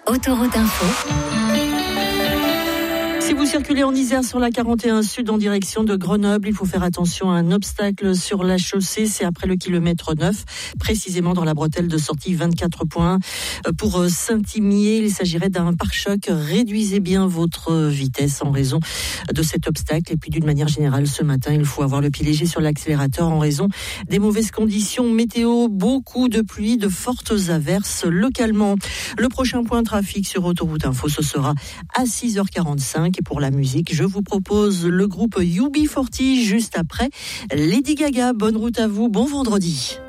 Autoroute Info. Si vous circulez en Isère sur la 41 Sud en direction de Grenoble, il faut faire attention à un obstacle sur la chaussée. C'est après le kilomètre 9, précisément dans la bretelle de sortie 24.1. Pour Saint-Imier, il s'agirait d'un pare-choc. Réduisez bien votre vitesse en raison de cet obstacle. Et puis d'une manière générale, ce matin, il faut avoir le pied léger sur l'accélérateur en raison des mauvaises conditions météo. Beaucoup de pluie, de fortes averses localement. Le prochain point trafic sur Autoroute Info, ce sera à 6h45. Et pour la musique, je vous propose le groupe UB40 juste après Lady Gaga. Bonne route à vous, bon vendredi.